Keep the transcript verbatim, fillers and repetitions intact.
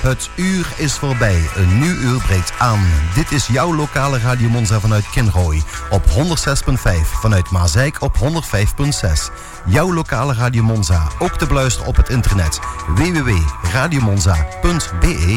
Het uur is voorbij. Een nieuw uur breekt aan. Dit is jouw lokale Radio Monza vanuit Kinrooi. Op honderdzes komma vijf. Vanuit Maasijk op honderdvijf komma zes. Jouw lokale Radio Monza. Ook te beluisteren op het internet. w w w punt radio monza punt b e.